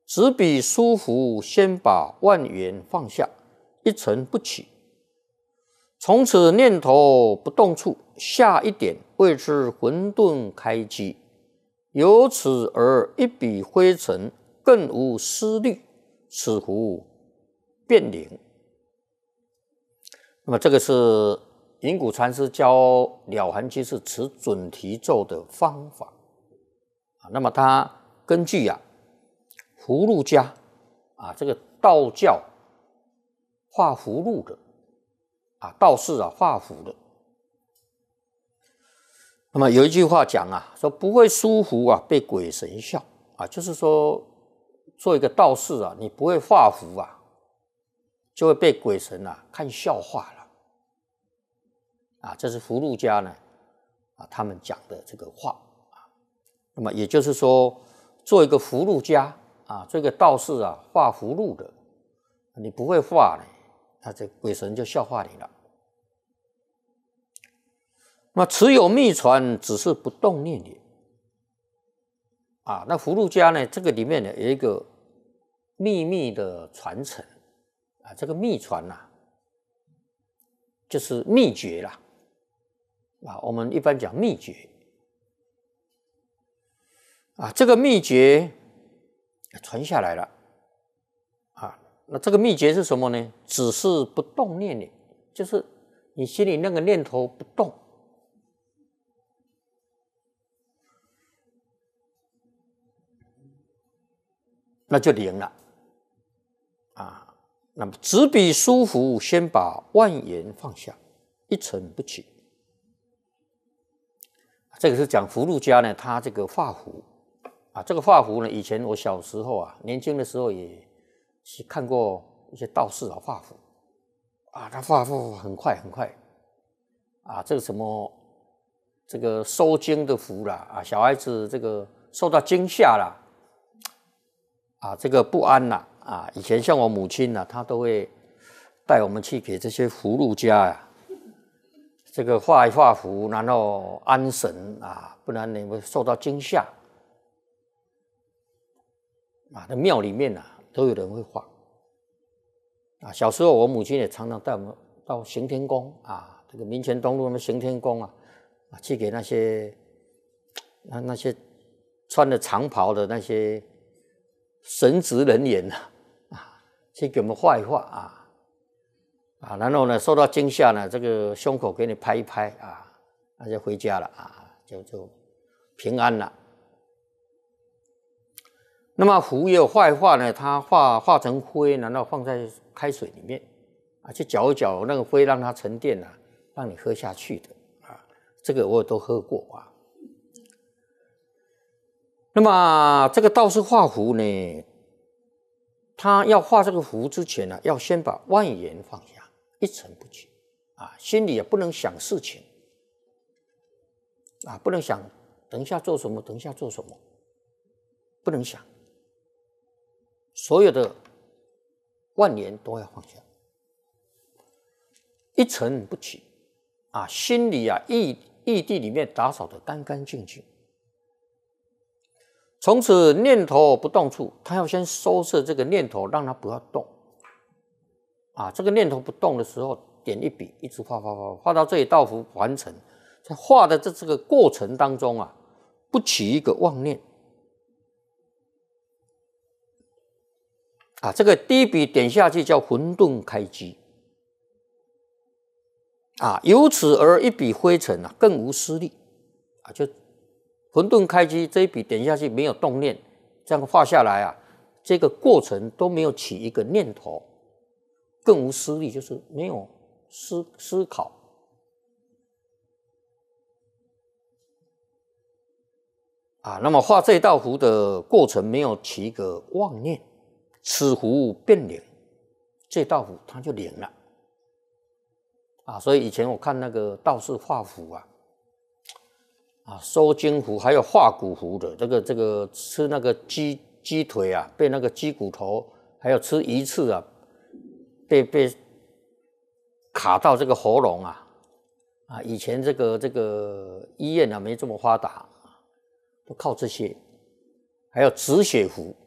执笔书符，先把万缘放下，一尘不起。从此念头不动处，下一点谓之混沌开机。由此而一笔灰尘，更无思虑，此乎变灵。那么这个是云谷禅师教了凡居士持准提咒的方法。那么他根据葫芦家这个道教画葫芦的道士画符的。那么有一句话讲说不会书符被鬼神笑就是说做一个道士你不会画符就会被鬼神看笑话了这是葫芦家呢他们讲的这个话那么也就是说，做一个葫芦家做一个道士画葫芦的，你不会画呢，那这鬼神就笑话你了。那么持有秘传，只是不动念也那葫芦家呢，这个里面呢有一个秘密的传承这个秘传就是秘诀啦我们一般讲秘诀这个秘诀传下来了那这个秘诀是什么呢？只是不动念的，就是你心里那个念头不动那就灵了那么执笔书符，先把万缘放下，一尘不起。这个是讲葫芦家呢，他这个画符这个画符呢，以前我小时候年轻的时候也看过一些道士画符他画符很快很快这个什么这个收惊的符啦小孩子这个受到惊吓啦这个不安啦以前像我母亲她都会带我们去给这些葫芦家这个画一画符，然后安神不然你会受到惊吓那庙里面都有人会画小时候我母亲也常常带我们到行天宫这个民权东路的行天宫去给那些穿着长袍的那些神职人员去给我们画一画然后呢受到惊吓呢，这个胸口给你拍一拍那就回家了就平安了。那么符也有画一画呢，它化成灰，然后放在开水里面去搅一搅，那个灰让它沉淀让你喝下去的这个我都喝过那么这个道士画符呢，他要画这个符之前要先把万缘放下，一尘不起心里也不能想事情不能想等一下做什么，等一下做什么，不能想，所有的万缘都要放下，一尘不起心里异地里面打扫得干干净净。从此念头不动处，他要先收摄这个念头，让它不要动这个念头不动的时候，点一笔，一直画到这一道符完成。在画的这个过程当中不起一个妄念这个第一笔点下去叫混沌开机由此而一笔灰尘更无思虑就混沌开机这一笔点下去没有动念，这样画下来这个过程都没有起一个念头，更无思虑，就是没有思考那么画这道符的过程没有起一个妄念，此符变灵，这道符它就灵了所以以前我看那个道士画符收惊符，还有画骨符的，这个吃那个鸡腿被那个鸡骨头，还有吃鱼翅被卡到这个喉咙以前这个医院没这么发达，都靠这些，还有止血符